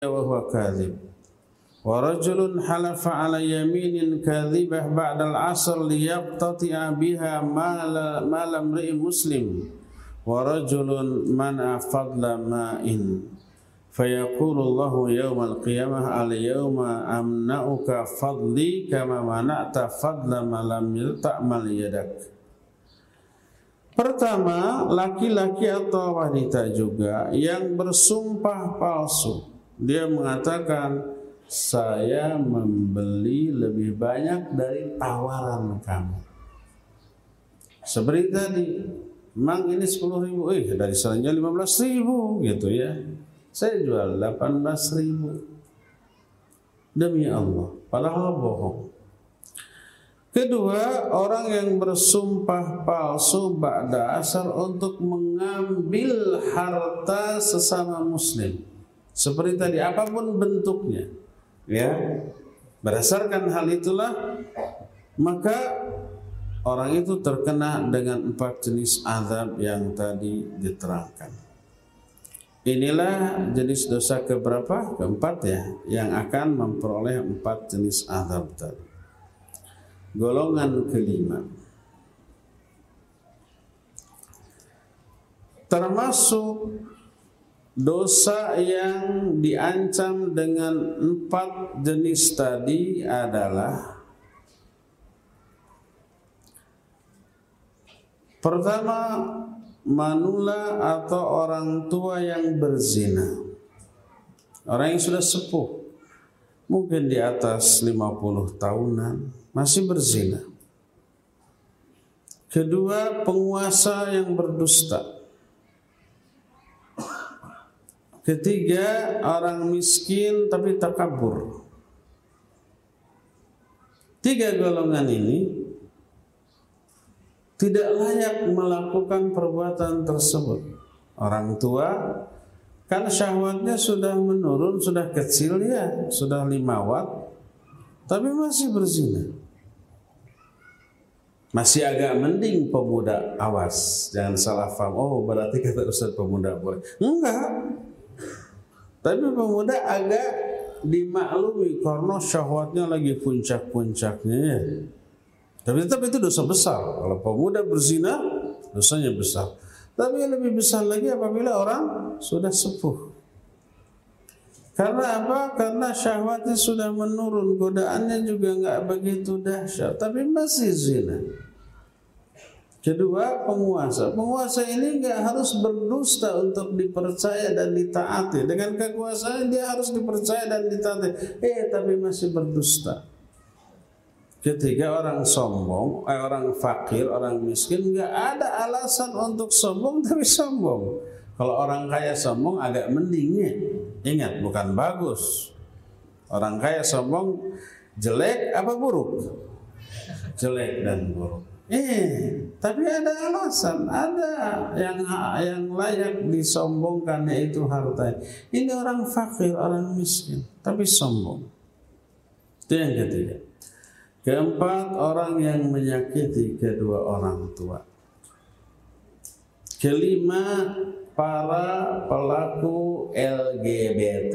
wa huwa kadhib. Wa rajulun halafa ala yaminin kadhibah ba'dal asr liyaqtati'a biha mal imri'in muslim. Wa rajulun man'a fadla ma'in fayaqulu Allahu yawmal qiyamah al-yawma amna'uka fadli kama mana'ta fadla ma lam ta'mal yadak. Pertama, laki-laki atau wanita juga yang bersumpah palsu. Dia mengatakan, saya membeli lebih banyak dari tawaran kamu. Seperti tadi, mang ini 10.000, dari sananya 15.000 gitu ya. Saya jual 18.000. Demi Allah, padahal bohong. Kedua, orang yang bersumpah palsu ba'da asar untuk mengambil harta sesama muslim. Seperti tadi, apapun bentuknya. Ya, berdasarkan hal itulah maka orang itu terkena dengan 4 jenis azab yang tadi diterangkan. Inilah jenis dosa keberapa? Keempat ya, yang akan memperoleh 4 jenis azab tadi. Golongan kelima, termasuk dosa yang diancam dengan 4 jenis tadi adalah pertama, manula atau orang tua yang berzina. Orang yang sudah sepuh, mungkin di atas 50 tahunan, masih berzina. Kedua, penguasa yang berdusta. Ketiga, orang miskin tapi takabur. 3 golongan ini tidak layak melakukan perbuatan tersebut. Orang tua kan syahwatnya sudah menurun, sudah kecil ya, sudah 5 watt, tapi masih berzina. Masih agak mending pemuda, awas, jangan salah paham. Oh, berarti kata Ustaz pemuda boleh. Enggak. Tapi pemuda agak dimaklumi karena syahwatnya lagi puncak-puncaknya ya. Tapi tetap itu dosa besar. Kalau pemuda berzina, dosanya besar. Tapi yang lebih besar lagi apabila orang sudah sepuh. Karena apa? Karena syahwatnya sudah menurun, godaannya juga enggak begitu dahsyat, tapi masih zina. Kedua, penguasa. Penguasa ini enggak harus berdusta untuk dipercaya dan ditaati. Dengan kekuasaan dia harus dipercaya dan ditaati. Tapi masih berdusta. Ketiga, orang sombong, orang fakir, orang miskin, enggak ada alasan untuk sombong tapi sombong. Kalau orang kaya sombong agak mendingnya. Ingat, bukan bagus. Orang kaya sombong jelek apa buruk? Jelek dan buruk. Tapi ada alasan, ada yang layak disombongkan, yaitu harta. Ini orang fakir, orang miskin, tapi sombong. Itu yang ketiga. Keempat, orang yang menyakiti kedua orang tua. Kelima, para pelaku LGBT.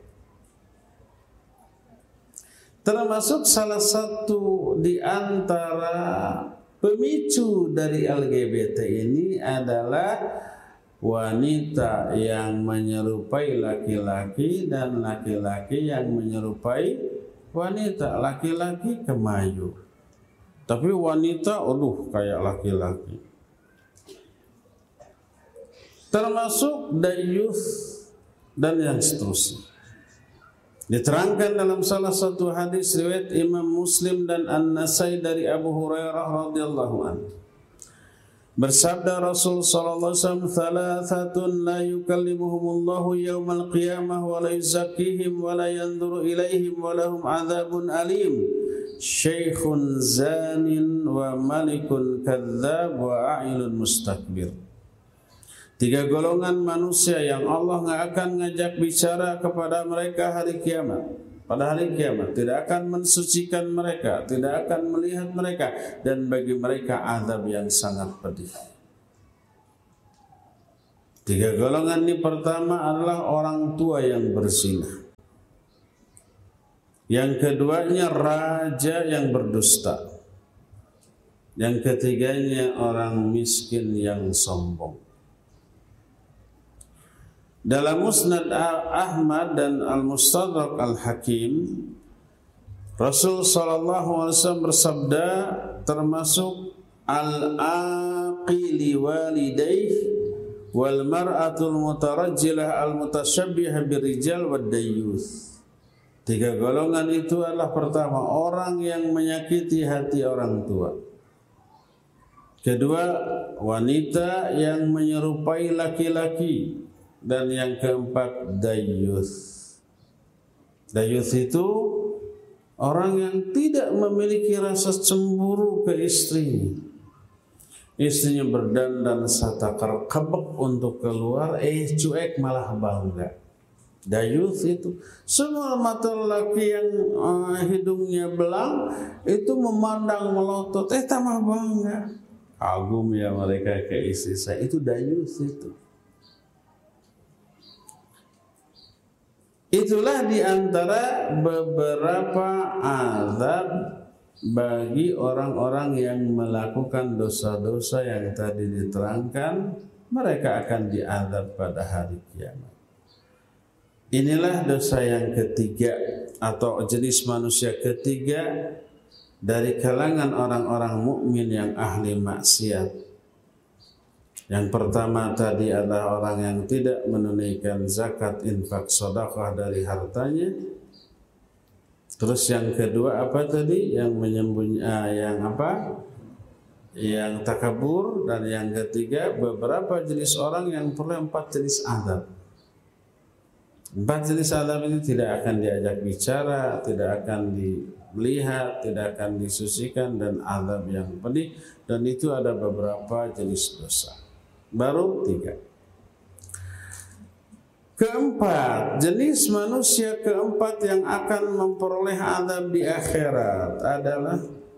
Termasuk salah satu di antara pemicu dari LGBT ini adalah wanita yang menyerupai laki-laki dan laki-laki yang menyerupai wanita. Laki-laki kemayu, tapi wanita kayak laki-laki. Termasuk dayuth dan yang seterusnya. Diterangkan dalam salah satu hadis riwayat Imam Muslim dan An-Nasai dari Abu Hurairah radhiyallahu anhu. Bersabda Rasul sallallahu alaihi wasallam, "Thalathatun la yukallimuhumullahu yaumal qiyamah wa la yuzakkihim wa la yanzuru ilaihim wa lahum 'adzabun alim. Syaikhun zanin wa malikun kadzdzab wa a'ilun mustakbir." 3 golongan manusia yang Allah nggak akan ngajak bicara kepada mereka hari kiamat. Pada hari kiamat tidak akan mensucikan mereka, tidak akan melihat mereka, dan bagi mereka azab yang sangat pedih. 3 golongan ini, pertama adalah orang tua yang berzina. Yang keduanya raja yang berdusta. Yang ketiganya orang miskin yang sombong. Dalam Musnad Ahmad dan Al-Mustadrak Al-Hakim, Rasul sallallahu alaihi wasallam bersabda, termasuk al-aqili walidayh wal mar'atul mutarajjilah al-mutasyabbihah birijal wad dayyuth. 3 golongan itu adalah pertama, orang yang menyakiti hati orang tua. Kedua, wanita yang menyerupai laki-laki. Dan yang keempat, dayyuth. Dayyuth itu orang yang tidak memiliki rasa cemburu ke istrinya. Istrinya berdandan satakar kebek untuk keluar, cuek malah bangga. Dayyuth itu semua mata lelaki yang hidungnya belang itu memandang melotot, tambah bangga. Kagum ya mereka ke istri saya. Itu dayyuth itu. Itulah diantara beberapa azab bagi orang-orang yang melakukan dosa-dosa yang tadi diterangkan. Mereka akan diazab pada hari kiamat. Inilah dosa yang ketiga atau jenis manusia ketiga dari kalangan orang-orang mukmin yang ahli maksiat. Yang pertama tadi adalah orang yang tidak menunaikan zakat, infak, sedekah dari hartanya. Terus yang kedua apa tadi? Yang yang takabur. Dan yang ketiga beberapa jenis orang yang perlu 4 jenis azab. 4 jenis azab ini tidak akan diajak bicara, tidak akan dilihat, tidak akan disusikan, dan azab yang pedih. Dan itu ada beberapa jenis dosa. Baru 3. Keempat, jenis manusia keempat yang akan memperoleh azab di akhirat adalah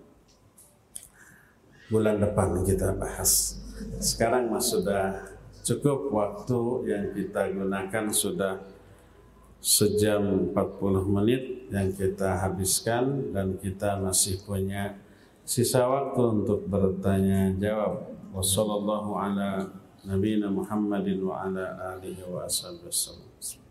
bulan depan kita bahas. Sekarang sudah cukup waktu yang kita gunakan, sudah sejam 40 menit yang kita habiskan, dan kita masih punya sisa waktu untuk bertanya jawab. Wassallallahu ala nabiyina Muhammadin wa ala alihi wa sallam.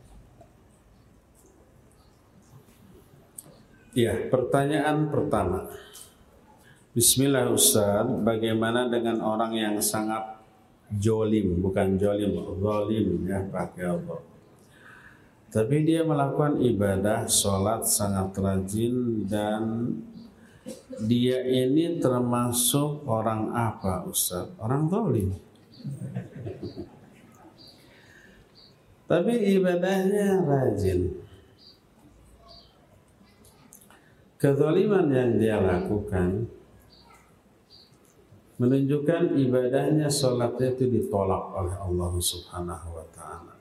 Ya, pertanyaan pertama. Bismillah Ustaz, bagaimana dengan orang yang sangat jolim, bukan jolim, zalim ya, pakai Allah. Tapi dia melakukan ibadah, sholat sangat rajin, dan dia ini termasuk orang apa Ustaz? Orang zalim. Tapi ibadahnya rajin. Kezaliman yang dia lakukan menunjukkan ibadahnya, sholatnya itu ditolak oleh Allah Subhanahu wa ta'ala.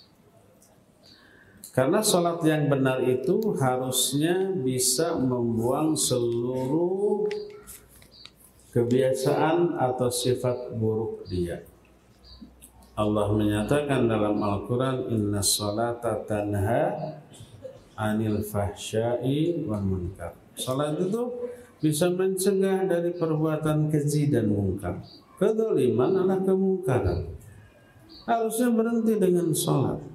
Karena sholat yang benar itu harusnya bisa membuang seluruh kebiasaan atau sifat buruk dia. Allah menyatakan dalam Al-Quran, Inna sholata tanha anil fahsyai wal munkar. Sholat itu bisa mencegah dari perbuatan keji dan mungkar. Kedzaliman adalah kemungkaran. Harusnya berhenti dengan sholat.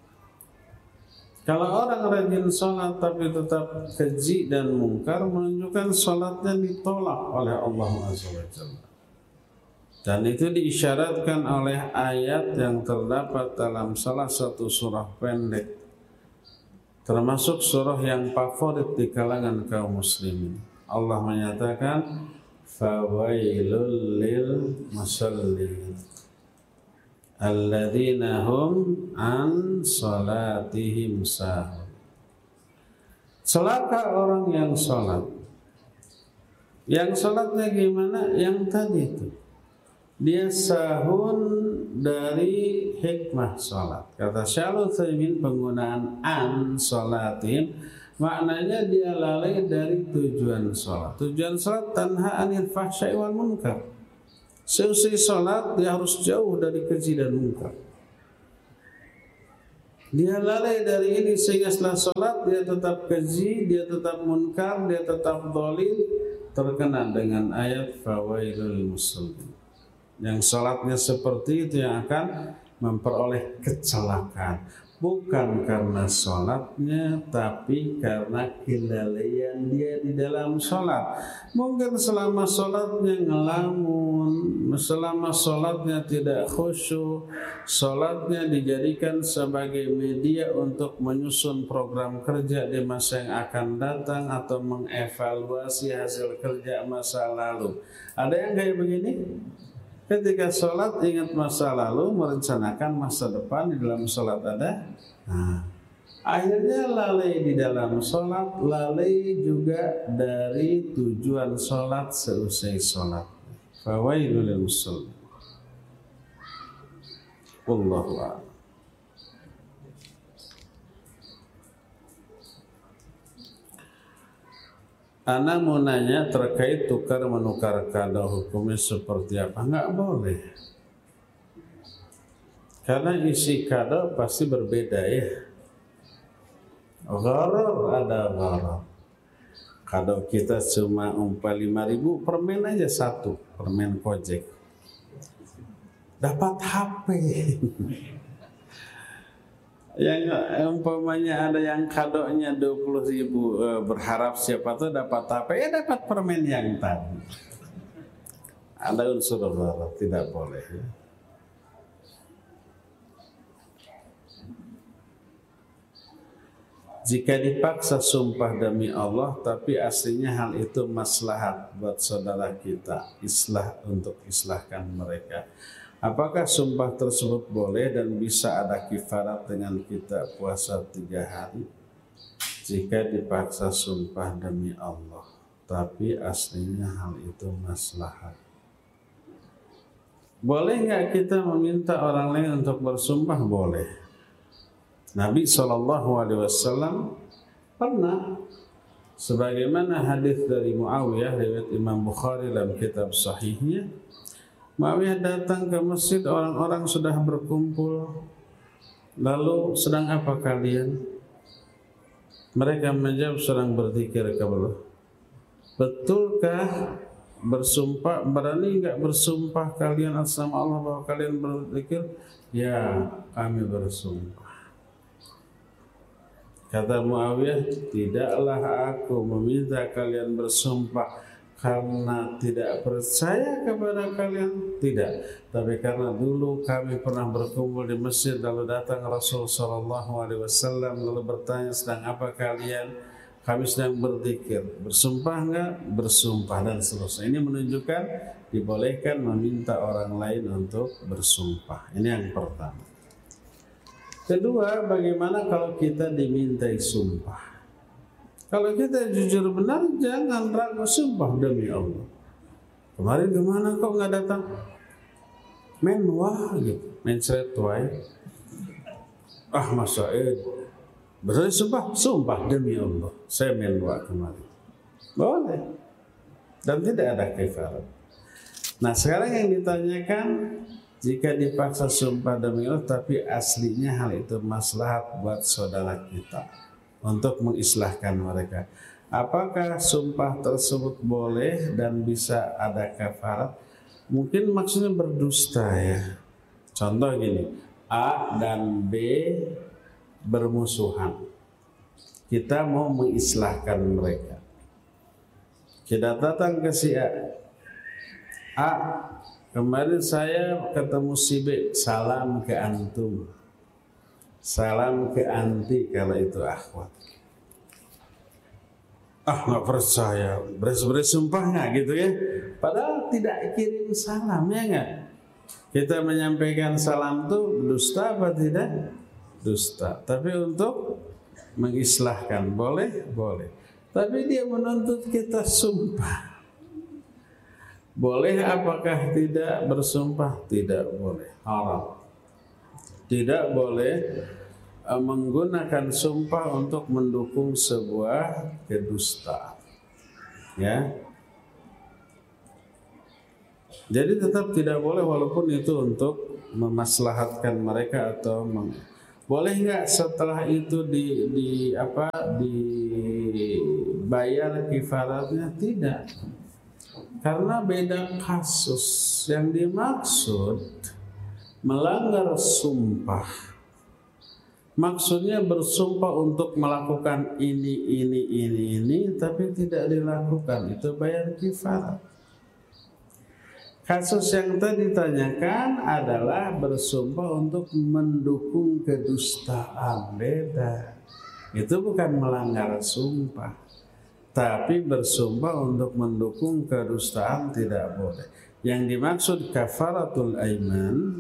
Kalau orang rajin sholat tapi tetap keji dan mungkar, menunjukkan sholatnya ditolak oleh Allah SWT. Dan itu diisyaratkan oleh ayat yang terdapat dalam salah satu surah pendek, termasuk surah yang favorit di kalangan kaum muslimin. Allah menyatakan, fawailul lil musallin alladzina hum an salatihim sahun. Celaka orang yang sholat. Yang sholatnya gimana? Yang tadi itu, dia sahun dari hikmah sholat. Kata Syaikhul Utsaimin, penggunaan an salatihim maknanya dia lalai dari tujuan sholat. Tujuan sholat tanha anil fahsyai wal munkar. Seusai sholat dia harus jauh dari keji dan munkar. Dia lalai dari ini sehingga setelah sholat dia tetap keji, dia tetap munkar, dia tetap dhalil, terkena dengan ayat fawailul muslimin. Yang sholatnya seperti itu yang akan memperoleh kecelakaan. Bukan karena sholatnya, tapi karena kelalaian dia di dalam sholat. Mungkin selama sholatnya ngelamun, selama sholatnya tidak khusyuk, sholatnya dijadikan sebagai media untuk menyusun program kerja di masa yang akan datang atau mengevaluasi hasil kerja masa lalu. Ada yang kayak begini? Ketika sholat ingat masa lalu, merencanakan masa depan di dalam sholat ada. Nah, akhirnya lalai di dalam sholat, lalai juga dari tujuan sholat seusai sholat. Fawailul lil musallin. Wallahu a'lam. Ana mau nanya terkait tukar menukar kado, hukumnya seperti apa? Enggak boleh. Karena isi kado pasti berbeda ya. Gharar ada gharar. Kado kita cuma umpah 5.000, permen aja satu, permen Kojek. Dapat HP. Yang umpamanya ada yang kadonya 20.000, berharap siapa tuh dapat HP, ya dapat permen yang tadi. Ada unsur gharar, tidak boleh ya. Jika dipaksa sumpah demi Allah, tapi aslinya hal itu maslahat buat saudara kita, islah untuk islahkan mereka. Apakah sumpah tersebut boleh dan bisa ada kifarat dengan kita puasa 3 hari? Jika dipaksa sumpah demi Allah, tapi aslinya hal itu maslahat. Boleh nggak kita meminta orang lain untuk bersumpah? Boleh. Nabi SAW pernah, sebagaimana hadis dari Muawiyah riwayat Imam Bukhari dalam kitab sahihnya, Muawiyah datang ke masjid, orang-orang sudah berkumpul. Lalu sedang apa kalian? Mereka menjawab sedang berzikir kepada Allah. Betulkah bersumpah, berani enggak bersumpah kalian atas nama Allah bahwa kalian berzikir? Ya, kami bersumpah. Kata Muawiyah, tidaklah aku meminta kalian bersumpah karena tidak percaya kepada kalian, tidak, tapi karena dulu kami pernah berkumpul di masjid, lalu datang Rasul SAW lalu bertanya, sedang apa kalian? Kami sedang berzikir. Bersumpah enggak? Bersumpah, dan seterusnya. Ini menunjukkan dibolehkan meminta orang lain untuk bersumpah. Ini yang pertama. Kedua, bagaimana kalau kita dimintai sumpah? Kalau kita jujur benar, jangan ragu, sumpah demi Allah. Kemarin kemana kok nggak datang? Men wah gitu, men ceretway. Mas Said, berani sumpah? Sumpah demi Allah, saya men wah kemarin. Boleh. Dan tidak ada kifarat. Nah sekarang yang ditanyakan, jika dipaksa sumpah demi Allah, tapi aslinya hal itu maslahat buat saudara kita untuk mengislahkan mereka. Apakah sumpah tersebut boleh dan bisa ada kafarat? Mungkin maksudnya berdusta ya. Contoh gini, A dan B bermusuhan. Kita mau mengislahkan mereka. Kita datang ke si A. A, kemarin saya ketemu si B, salam ke antum. Salam ke anti kalau itu akhwat. Nggak percaya, beres-beres sumpah nggak gitu ya? Padahal tidak kirim salam ya nggak? Kita menyampaikan salam tuh dusta apa tidak? Dusta. Tapi untuk mengislahkan boleh, boleh. Tapi dia menuntut kita sumpah. Boleh apakah tidak bersumpah? Tidak boleh. Haram. Tidak boleh menggunakan sumpah untuk mendukung sebuah kedustaan. Ya. Jadi tetap tidak boleh walaupun itu untuk memaslahatkan mereka atau Boleh nggak setelah itu dibayar kifaratnya? Tidak, karena beda kasus. Yang dimaksud melanggar sumpah, maksudnya bersumpah untuk melakukan ini, tapi tidak dilakukan, itu bayar kifarat. Kasus yang tadi ditanyakan adalah bersumpah untuk mendukung kedustaan, beda. Itu bukan melanggar sumpah, tapi bersumpah untuk mendukung kedustaan tidak boleh. Yang dimaksud kafaratul aiman,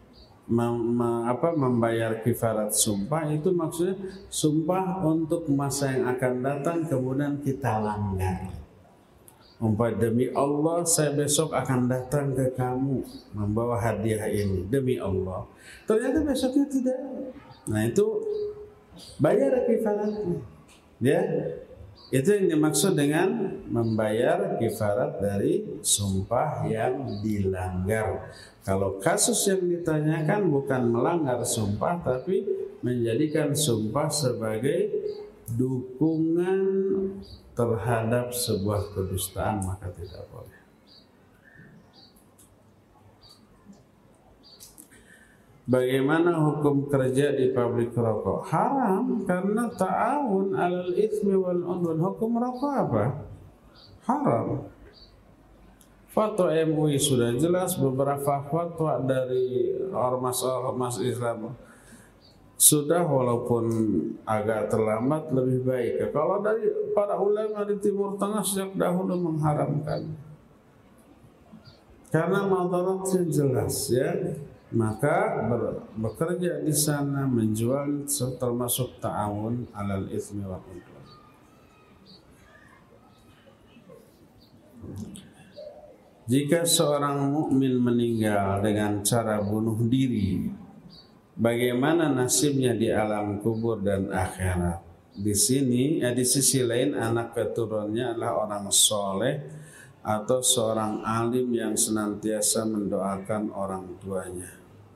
membayar kifarat sumpah, itu maksudnya sumpah untuk masa yang akan datang kemudian kita langgar. Demi Allah saya besok akan datang ke kamu membawa hadiah ini, demi Allah. Ternyata besoknya tidak. Nah itu bayar kifaratnya. Ya, itu yang dimaksud dengan membayar kifarat dari sumpah yang dilanggar. Kalau kasus yang ditanyakan bukan melanggar sumpah, tapi menjadikan sumpah sebagai dukungan terhadap sebuah kedustaan, maka tidak boleh. Bagaimana hukum kerja di pabrik rokok? Haram, karena ta'awun 'alal itsmi wal 'udwan. Hukum rokok apa? Haram. Fatwa MUI sudah jelas, beberapa fatwa dari ormas Islam sudah, walaupun agak terlambat, lebih baik. Kalau dari para ulama di Timur Tengah sejak dahulu mengharamkan, karena madaratnya jelas, ya. Maka bekerja di sana, menjual, termasuk ta'awun 'alal itsmi wal 'udwan. Jika seorang mukmin meninggal dengan cara bunuh diri, bagaimana nasibnya di alam kubur dan akhirat? Di sisi lain anak keturunannya adalah orang soleh atau seorang alim yang senantiasa mendoakan orang tuanya.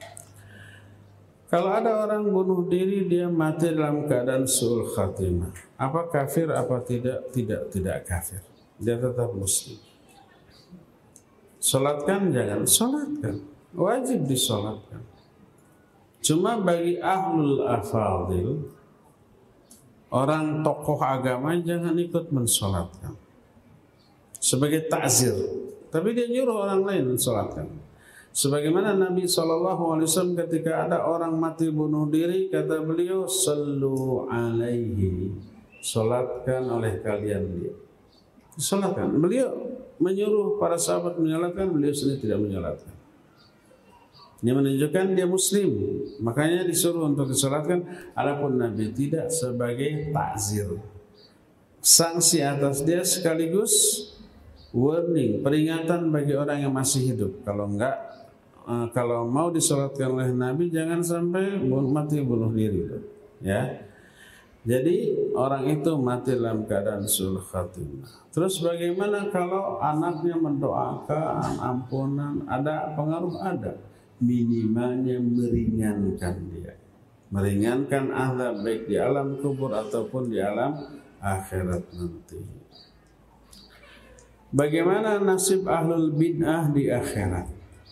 Kalau ada orang bunuh diri, dia mati dalam keadaan su'ul khatimah, apa kafir apa tidak? Tidak kafir, dia tetap muslim. Solatkan? Jangan solatkan, wajib disolatkan. Cuma bagi ahlul afadil, orang tokoh agama, jangan ikut mensolatkan sebagai takzir, tapi dia nyuruh orang lain mensolatkan. Sebagaimana Nabi SAW ketika ada orang mati bunuh diri, kata beliau, sallu alaihi, solatkan oleh kalian dia. Solatkan. Beliau menyuruh para sahabat menyolatkan, beliau sendiri tidak menyolatkan. Ini menunjukkan dia muslim, makanya disuruh untuk disolatkan. Adapun Nabi tidak, sebagai takzir, sanksi atas dia sekaligus warning, peringatan bagi orang yang masih hidup. Kalau mau disolatkan oleh Nabi, jangan sampai mati bunuh diri, ya. Jadi orang itu mati dalam keadaan su'ul khatimah. Terus bagaimana kalau anaknya mendoakan ampunan? Ada pengaruh? Ada. Minimalnya meringankan dia, meringankan azab baik di alam kubur ataupun di alam akhirat nanti. Bagaimana nasib ahlul bid'ah di akhirat?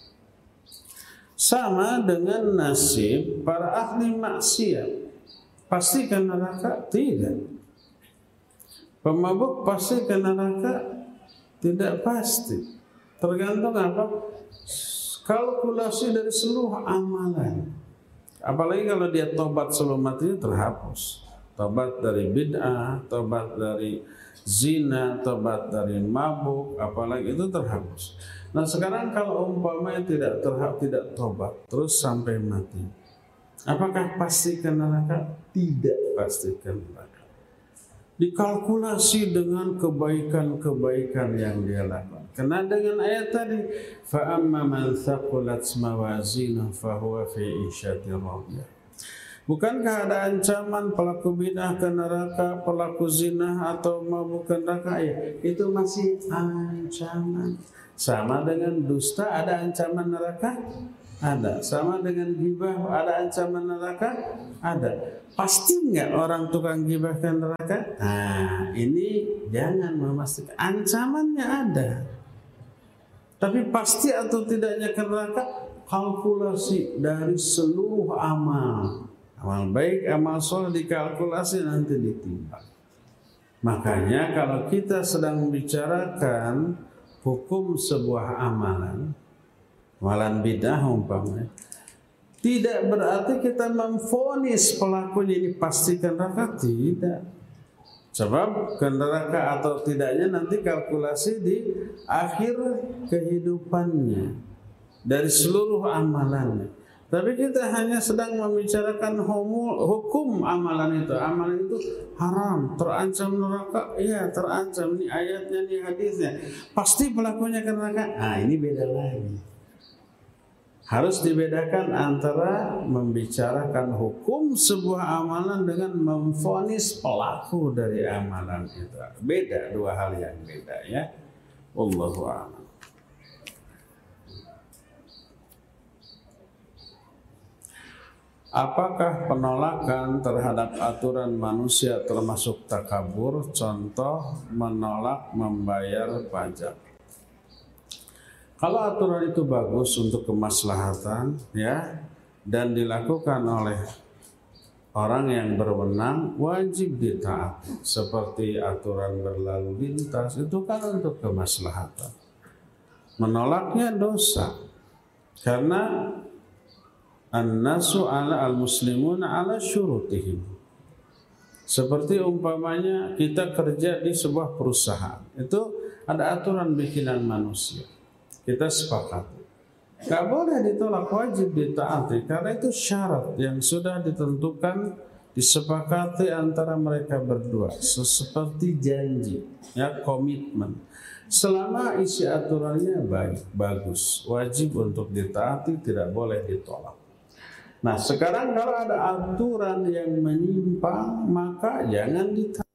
Sama dengan nasib para ahli maksiat. Pasti ke neraka? Tidak. Pemabuk pasti ke neraka? Tidak pasti. Tergantung apa? Kalkulasi dari seluruh amalan. Apalagi kalau dia tobat sebelum matinya, terhapus. Tobat dari bid'ah, tobat dari zina, tobat dari mabuk, apalagi itu terhapus. Nah sekarang kalau umpamanya tidak tobat terus sampai mati, apakah pasti ke neraka? Tidak pasti ke neraka. Dikalkulasi dengan kebaikan-kebaikan yang dia lakukan. Karena dengan ayat tadi, fa amma man thaqulat mawazinuhu fa huwa fi 'ishatin radiyah. Bukankah ada ancaman pelaku bid'ah ke neraka, pelaku zina atau mabuk ke neraka? Ya, itu masih ancaman. Sama dengan dusta, ada ancaman neraka? Ada. Sama dengan ghibah, ada ancaman neraka? Ada. Pasti nggak orang tukang ghibah ke neraka? Nah, ini jangan memastikan. Ancamannya ada. Tapi pasti atau tidaknya ke neraka? Kalkulasi dari seluruh amal. Amal baik, amal soleh dikalkulasi nanti ditimbang. Makanya kalau kita sedang membicarakan hukum sebuah amalan bidah umpamanya, tidak berarti kita memvonis pelakunya ini pasti ke neraka, tidak. Sebab ke neraka atau tidaknya nanti kalkulasi di akhir kehidupannya dari seluruh amalannya. Tapi kita hanya sedang membicarakan hukum amalan itu. Amalan itu haram, terancam neraka. Iya, terancam. Ini ayatnya, ini hadisnya. Pasti pelakunya ke neraka. Nah, ini beda lagi. Harus dibedakan antara membicarakan hukum sebuah amalan dengan memvonis pelaku dari amalan itu. Beda, dua hal yang beda ya. Wallahu a'lam. Apakah penolakan terhadap aturan manusia termasuk takabur? Contoh, menolak membayar pajak. Kalau aturan itu bagus untuk kemaslahatan, ya, dan dilakukan oleh orang yang berwenang, wajib ditaati. Seperti aturan berlalu lintas, itu kan untuk kemaslahatan. Menolaknya dosa, karena an-nasu ala al-muslimuna ala syurutihim. Seperti umpamanya kita kerja di sebuah perusahaan, itu ada aturan bikinan manusia. Kita sepakat, gak boleh ditolak, wajib ditaati, karena itu syarat yang sudah ditentukan, disepakati antara mereka berdua, seperti janji, ya, komitmen. Selama isi aturannya baik, bagus, wajib untuk ditaati, tidak boleh ditolak. Nah, sekarang kalau ada aturan yang menyimpang, maka jangan ditaati.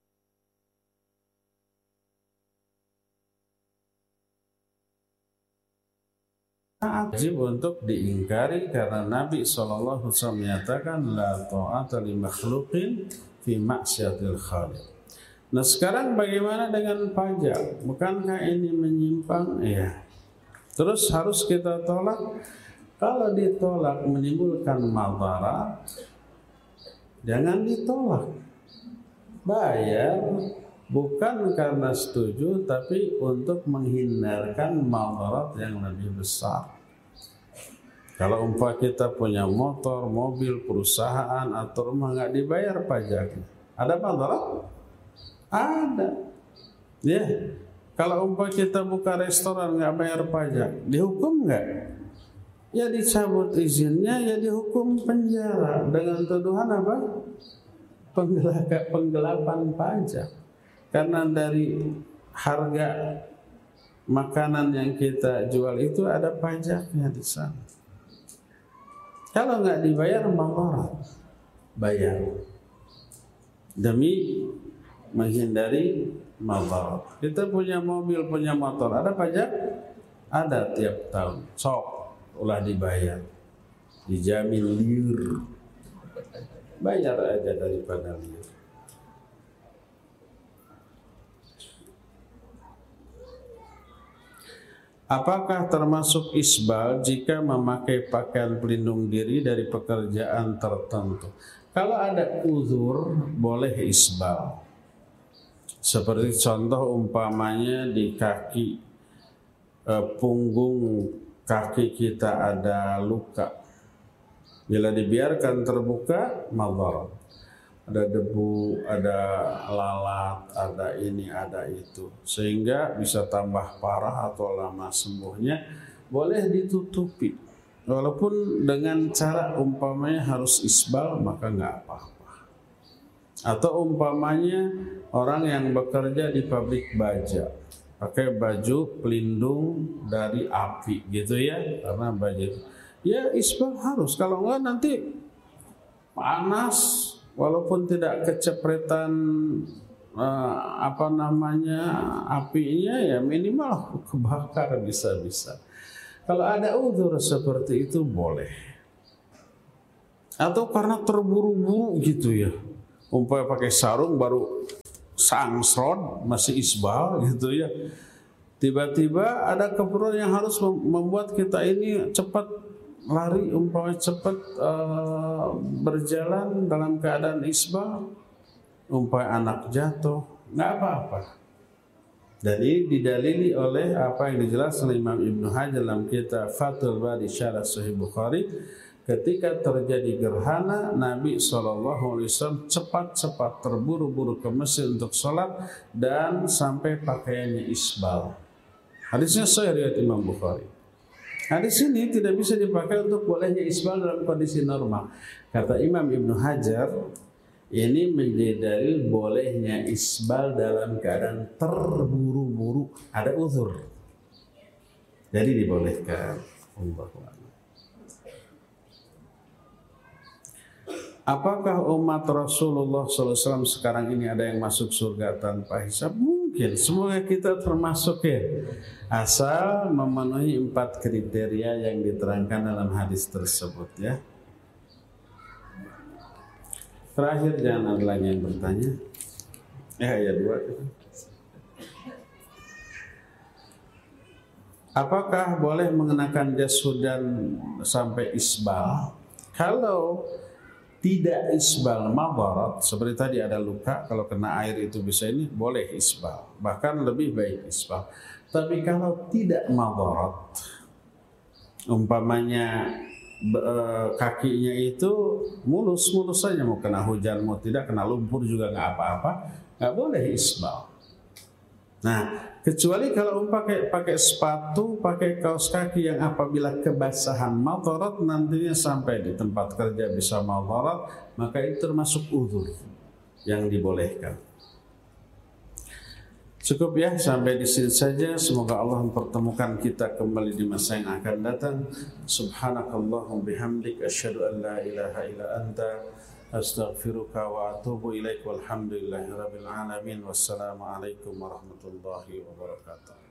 Wajib untuk diingkari, karena Nabi SAW menyatakan la ta'ata li makhluqin fi maksiatil khaliq. Nah, sekarang bagaimana dengan pajak? Bukankah ini menyimpang? Iya. Terus harus kita tolak? Kalau ditolak menimbulkan madarat, jangan ditolak. Bayar bukan karena setuju, tapi untuk menghindarkan madarat yang lebih besar. Kalau umpah kita punya motor, mobil, perusahaan atau rumah nggak dibayar pajaknya, ada madarat? Ada. Ya. Kalau umpah kita buka restoran nggak bayar pajak, dihukum nggak? Ya dicabut izinnya, ya dihukum penjara dengan tuduhan apa? Penggelapan pajak. Karena dari harga makanan yang kita jual itu ada pajaknya di sana. Kalau nggak dibayar, madarat. Bayar demi menghindari madarat. Kita punya mobil, punya motor, ada pajak? Ada tiap tahun. Sok ulah dibayar, dijamin liur, bayar aja daripada liur. Apakah termasuk isbal jika memakai pakaian pelindung diri dari pekerjaan tertentu? Kalau ada uzur, boleh isbal. Seperti contoh umpamanya di kaki, punggung kaki kita ada luka. Bila dibiarkan terbuka, madarat. Ada debu, ada lalat, ada ini, ada itu. Sehingga bisa tambah parah atau lama sembuhnya. Boleh ditutupi. Walaupun dengan cara umpamanya harus isbal, maka nggak apa-apa. Atau umpamanya orang yang bekerja di pabrik baja, pakai baju pelindung dari api gitu ya, karena baju itu. Ya isbal harus, kalau enggak nanti panas, walaupun tidak kecepretan apinya, ya minimal kebakar bisa-bisa. Kalau ada uzur seperti itu boleh. Atau karena terburu-buru gitu ya. Umpamanya pakai sarung baru sangsrod masih isbal gitu ya. Tiba-tiba ada keperluan yang harus membuat kita ini cepat lari, umpamanya cepat berjalan dalam keadaan isbal. Umpamanya anak jatuh, nggak apa-apa. Dan ini didalili oleh apa yang dijelaskan Imam Ibnu Hajar dalam kitab Fathul Bari Syarah Sahih Bukhari. Ketika terjadi gerhana, Nabi SAW cepat-cepat terburu-buru ke masjid untuk sholat dan sampai pakaiannya isbal. Hadisnya sahih riwayat Imam Bukhari. Hadis ini tidak bisa dipakai untuk bolehnya isbal dalam kondisi normal. Kata Imam Ibnu Hajar, ini menjadi dalil bolehnya isbal dalam keadaan terburu-buru, ada uzur. Jadi dibolehkan. Apakah umat Rasulullah SAW sekarang ini ada yang masuk surga tanpa hisab? Mungkin. Semoga kita termasuk ya. Asal memenuhi 4 kriteria yang diterangkan dalam hadis tersebut ya. Terakhir, jangan ada lagi yang bertanya. Ayat 2. Apakah boleh mengenakan jas hujan sampai isbal? Kalau tidak isbal madarat, seperti tadi ada luka, kalau kena air itu bisa ini, boleh isbal. Bahkan lebih baik isbal. Tapi kalau tidak madarat, umpamanya kakinya itu mulus saja, mau kena hujan mau tidak, kena lumpur juga nggak apa-apa, nggak boleh isbal. Nah, kecuali kalau pakai sepatu, pakai kaos kaki yang apabila kebasahan madarat nantinya sampai di tempat kerja bisa madarat, maka itu termasuk uzur yang dibolehkan. Cukup ya, sampai di sini saja. Semoga Allah mempertemukan kita kembali di masa yang akan datang. Subhanakallahumma bihamdik asyhadu an la ilaha illa anta astaghfiruka wa atubu ilaik. Walhamdulillahirabbil alamin. Wassalamu alaikum warahmatullahi wabarakatuh.